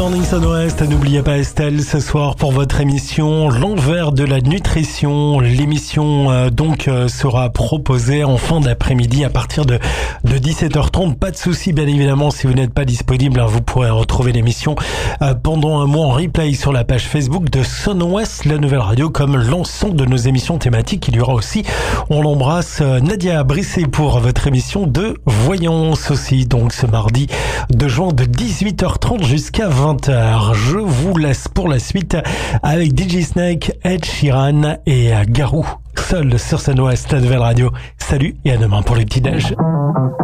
Morning Sun-Ouest. N'oubliez pas Estelle ce soir pour votre émission L'envers de la nutrition. L'émission sera proposée en fin d'après-midi à partir de 17h30. Pas de souci, bien évidemment, si vous n'êtes pas disponible, vous pourrez retrouver l'émission pendant un mois en replay sur la page Facebook de Sun-Ouest, la nouvelle radio, comme l'ensemble de nos émissions thématiques. Il y aura aussi, on l'embrasse, Nadia Brissé pour votre émission de voyance aussi. Donc ce mardi 2 juin de 18h30 jusqu'à 20h. Je vous laisse pour la suite avec DJ Snake, Ed Sheeran et Garou. Seul sur Sun-Ouest, la nouvelle radio. Salut et à demain pour les petits déj.